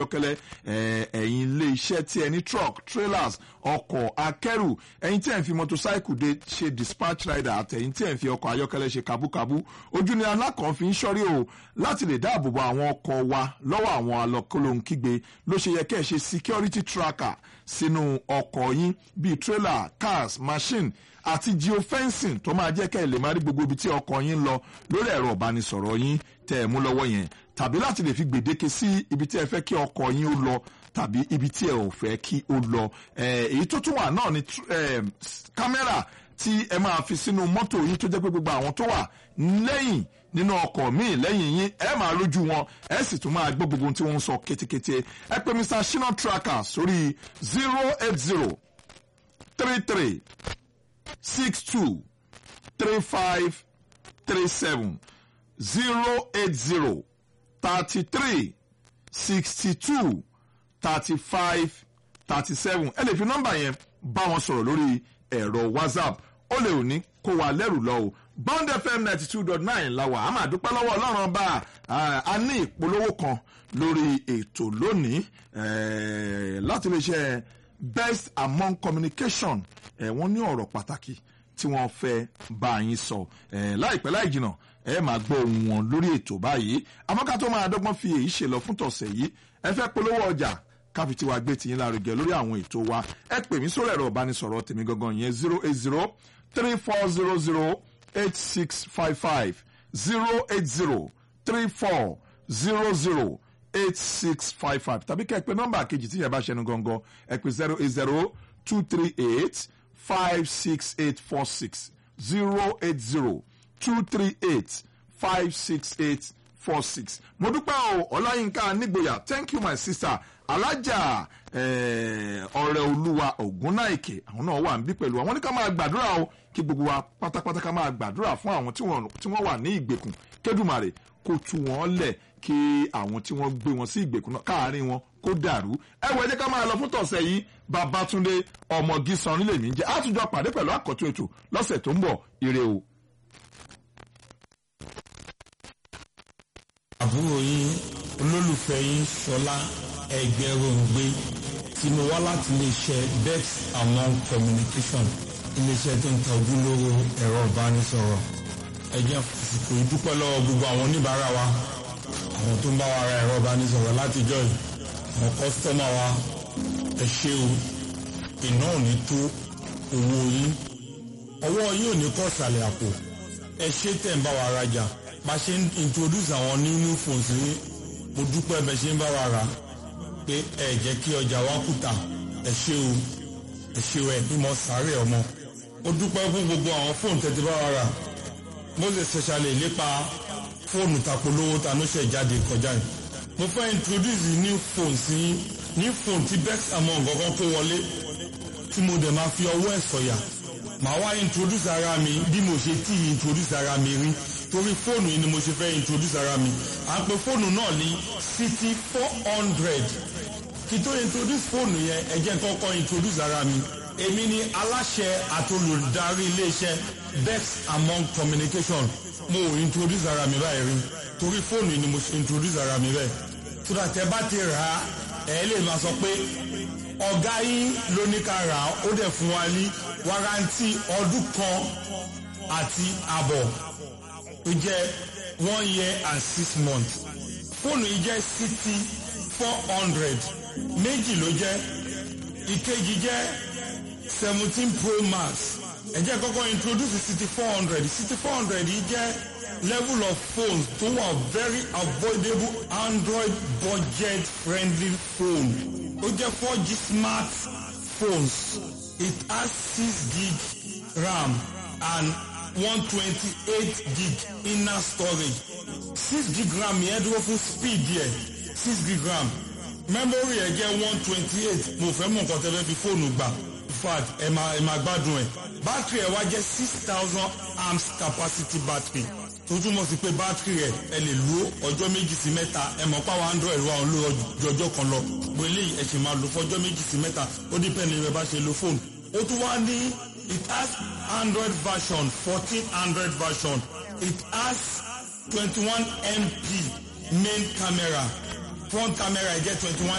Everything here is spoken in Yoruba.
ayọ́kẹ́lẹ́ ẹ̀yin ilé iṣẹ́ tí ẹ ní truck trailers ọkọ̀ akẹ́rù ẹ̀yin tí ẹ̀ ń fi motorcycle dé ṣe dispatch rider àtẹ̀yin tí ẹ̀ ń fi ọkọ̀ ayọ́kẹ́lẹ́ ṣe kabúkabú ojú ni alákàn fi ń ṣọ́rí o láti lè dáàbò bo àwọn ọkọ̀ wa lọ́wọ́ àwọn alọ́kọ́lóhunkígbe ló ṣe yẹ kẹ́ ẹ ṣe security tracker sínú ọkọ̀ yín bíi trailer cars machine àti geofencing tó máa jẹ́ kẹ́ ẹ lè máa rí gbogbo ibi tí ọkọ̀ yín ń lọ lórí ẹ̀rọ ìbánisọ̀rọ̀ yín tẹ́ ẹ mú lọ́wọ́ yẹn tàbí láti lè fi gbèdéke sí ibi tí ẹ fẹ́ kí ọkọ̀ yín ó lọ tàbí ibi tí ẹ ò fẹ́ kí ó lọ èyí tó tún wà náà ni kámẹ́rà tí ẹ máa fi sínú mọ́tò yín tó jẹ́ pé gbogbo àwọn tó wà lẹ́yìn nínú ọkọ̀ míì lẹ́yìn yín ẹ máa lójú wọn ẹ sì tún máa gbọ́ gbogbo tí wọ́n ń sọ kétékété ẹ pè Mr. Shina Tracker sórí 080 33 62 35 37 080 33 62 35 37 ẹ lè fi nọ́mbà yẹn bá wọn sọ̀rọ̀ lórí ẹ̀rọ WhatsApp ó lè ò ní kó wa lẹ́rù lọ o Bond FM 92.9 la wà á máa dúpẹ́ lọ́wọ́ Ọlọ́run ọba a ní ìpolówó kan lórí ètò lónìí láti lè ṣe Best Among Communication wọ́n ní ọ̀rọ̀ pàtàkì tí wọ́n fẹ́ bá yín sọ láìpẹ́ láì jìnnà ẹ máa gbọ́ ohùn wọn lórí ètò báyìí àmọ́ká tó máa dọ́gbọ́n fi èyí ṣe lọ fún tọ̀sẹ̀ yìí ẹ fẹ́ polówó ọjà káfi tí wàá gbé tiyín lárugẹ lórí àwọn ètò wa ẹ pè mí sórí ẹ̀rọ ìbánisọ̀rọ̀ tèmi gangan yẹn 080 3400 8655 080 3400 8655 tàbí kẹ́ ẹ pè nọ́mbà kejì tí yẹn bá ṣẹnu gangan ẹ pè 080 238 56846 080 238 56846. mo dúpẹ́ o ọláyínká nígboyà thank you my sister alájà ọ̀rẹ́ olúwa ògúnnáìkè àwọn náà wà níbí pẹ̀lú àwọn ní ká máa gbàdúrà o kí gbogbo wa pátápátá ká máa gbàdúrà fún àwọn tí wọ́n wà ní ìgbèkùn kédùmarè kó tú wọn lẹ̀ kí àwọn tí wọ́n gbé wọn sí ìgbèkùn náà káàárín wọn kó dàrú ẹ wọ ẹ jẹ́ ká máa lọ fún tọ̀sẹ̀ yìí Babátúndé ọmọ Gísan nílé mi jẹ́ àtúnjọ pàdé pẹ̀lú àkọ́tún ètò lọ́sẹ̀ tó ń bọ̀ ire o. àbúrò yín olólùfẹ́ yín Ṣọlá Ẹgbẹ́ròǹgbé tí mo wá láti iléeṣẹ́ Best Among Communication iléeṣẹ́ tó ń ta ojúlówó ẹ̀rọ ìbánisọ̀rọ̀ ẹ jẹ́ àsìkò ìdúpẹ́ lọ́wọ́ gbogbo àwọn oníbàárà wa àwọn tó ń bá wa ra ẹ̀rọ ìbánisọ̀rọ̀ látijọ́ yìí àwọn kọ́sítọ́mà wa ẹ ṣé o iná ò ní tó owó yín ọwọ́ yín ò ní kọ́ ìsàlẹ̀ àpò ẹ ṣé tẹ̀ ń bá wa rajà bá ṣe ń introduce àwọn new phones yín mo dúpẹ́ bẹ́ẹ̀ ṣe ń bá wa rà pé ẹ jẹ́ kí ọjà wa kùtà ẹ ṣé o ẹ bímọ sáré ọmọ mo dúpẹ́ fún gbogbo àwọn fóònù tẹ́tí bá wa rà Moses ṣẹṣalẹ̀ lépa fóònù tapolówó tanúṣẹ̀ jáde kọjá yìí mo fẹ́ introduce new phones yín new phone tí Best Among gangan kó wọlé tí mo dẹ̀ máa fi ọwọ́ ẹ̀ sọ̀yà màá wá introduce ara mi bí mo ṣe tí introduce ara mi rí torí fóònù yìí ni mo ṣe fẹ́ introduce ara mi à ń pe fóònù náà ní City 400 kí tó introduce fóònù yẹn ẹ jẹ́ kọ́kọ́ introduce ara mi èmi ni aláṣẹ àti olùdarí iléeṣẹ́ Best Among Communication mo ò introduce ara mi báyìí rí torí fóònù yìí ni mo ṣe introduce ara mi bẹ́ẹ̀ tó dà tẹ́ bá ti rà á ẹ lè máa sọ pé ọ̀gá yín ló ní ká rà á ó dẹ̀ fún wa ní wárántì ọdún kan àti àbọ̀ ó jẹ́ 1 year and 6 months fóònù yìí jẹ́ City 400 méjì ló jẹ́ ìkejì jẹ́ 17 Pro Max ẹ jẹ́ kọ́kọ́ introduce City 400 City 400 yìí jẹ́ level of phones tó wà very avoidable Android budget friendly phone ó jẹ́ 4G smart phones it has 6 gig RAM and 128 gig inner storage 6 gig RAM yẹn dúró fún speed yẹ 6 gig RAM memory ẹ jẹ́ 128 mo fẹ́ mọ̀ nǹkan tẹ́lẹ̀ fi fóònù gbà in fact ẹ máa gbádùn ẹ̀ battery ẹ wá jẹ́ 6000 amps capacity battery tó túmọ̀ sí pé battery ẹ lè lo ọjọ́ méjì sí mẹ́ta ẹ mọ̀ pàwọ́ Android wa ń lo ọjọ́ kan lọ bó eléyìí ẹ sì máa lo fọjọ́ méjì sí mẹ́ta ó depend ní ẹ bá ṣe lo fóònù ó tún wá ní it has Android version 14 Android version it has 21 MP main camera front camera ẹ jẹ́ 21